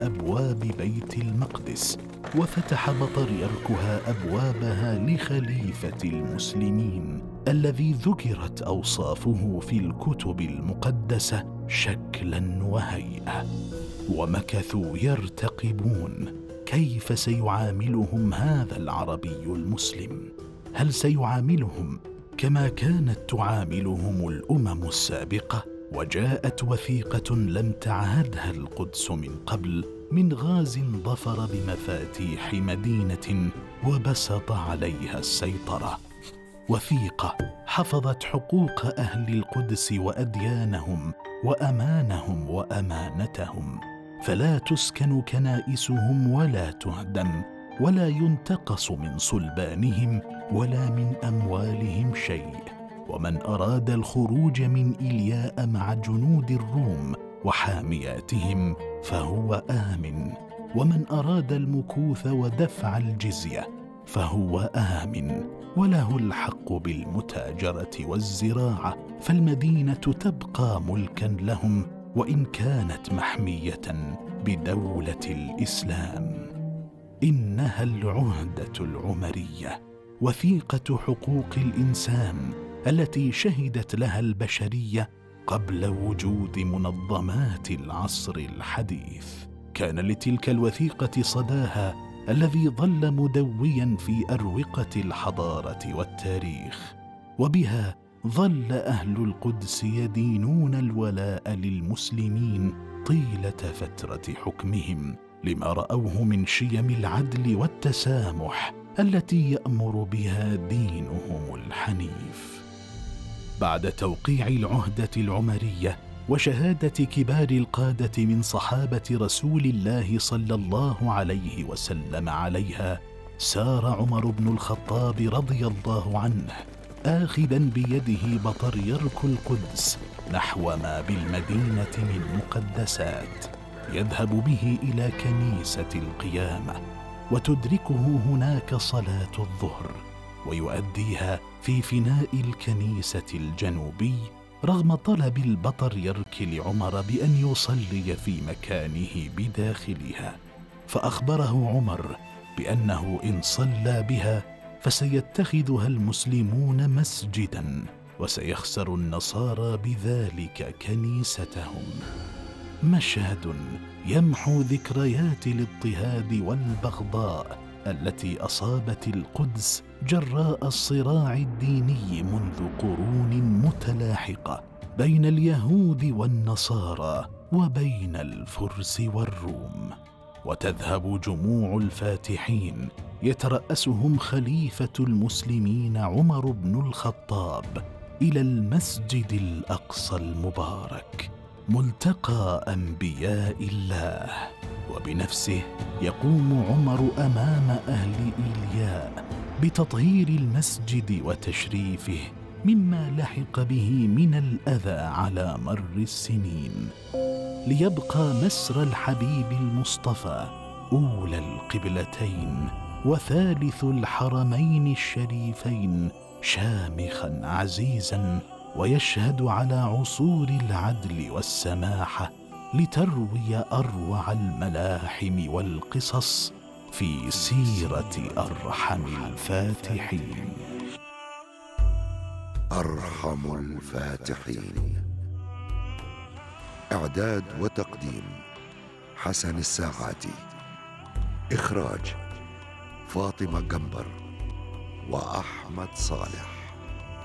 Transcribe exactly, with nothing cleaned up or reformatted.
أبواب بيت المقدس، وفتح بطريركها أبوابها لخليفة المسلمين الذي ذكرت أوصافه في الكتب المقدسة شكلاً وهيئة. ومكثوا يرتقبون كيف سيعاملهم هذا العربي المسلم. هل سيعاملهم كما كانت تعاملهم الأمم السابقة؟ وجاءت وثيقة لم تعهدها القدس من قبل من غاز ظفر بمفاتيح مدينة وبسط عليها السيطرة. وثيقة حفظت حقوق أهل القدس وأديانهم وأمانهم وأمانتهم، فلا تسكن كنائسهم ولا تهدم ولا ينتقص من صلبانهم ولا من أموالهم شيء. ومن أراد الخروج من إيلياء مع جنود الروم وحامياتهم فهو آمن، ومن أراد المكوث ودفع الجزية فهو آمن، وله الحق بالمتاجرة والزراعة، فالمدينة تبقى ملكا لهم وإن كانت محمية بدولة الإسلام. إنها العهدة العمرية، وثيقة حقوق الإنسان التي شهدت لها البشرية قبل وجود منظمات العصر الحديث. كان لتلك الوثيقة صداها الذي ظل مدويا في أروقة الحضارة والتاريخ، وبها ظل أهل القدس يدينون الولاء للمسلمين طيلة فترة حكمهم، لما رأوه من شيم العدل والتسامح التي يأمر بها دينهم الحنيف. بعد توقيع العهدة العمرية وشهادة كبار القادة من صحابة رسول الله صلى الله عليه وسلم عليها، سار عمر بن الخطاب رضي الله عنه آخذا بيده بطريرك القدس نحو ما بالمدينة من مقدسات، يذهب به إلى كنيسة القيامة وتدركه هناك صلاة الظهر، ويؤديها في فناء الكنيسة الجنوبي رغم طلب البطريرك لعمر بأن يصلي في مكانه بداخلها. فأخبره عمر بأنه إن صلى بها فسيتخذها المسلمون مسجداً، وسيخسر النصارى بذلك كنيستهم. مشهد يمحو ذكريات الاضطهاد والبغضاء التي أصابت القدس جراء الصراع الديني منذ قرون متلاحقة بين اليهود والنصارى وبين الفرس والروم. وتذهب جموع الفاتحين يترأسهم خليفة المسلمين عمر بن الخطاب إلى المسجد الأقصى المبارك، ملتقى أنبياء الله، وبنفسه يقوم عمر أمام أهل إيلياء بتطهير المسجد وتشريفه مما لحق به من الأذى على مر السنين، ليبقى مسر الحبيب المصطفى أولى القبلتين وثالث الحرمين الشريفين شامخا عزيزا، ويشهد على عصور العدل والسماحة لتروي أروع الملاحم والقصص في سيرة أرحم الفاتحين. أرحم الفاتحين. إعداد وتقديم حسن الساعاتي. إخراج فاطمة جنبر وأحمد صالح.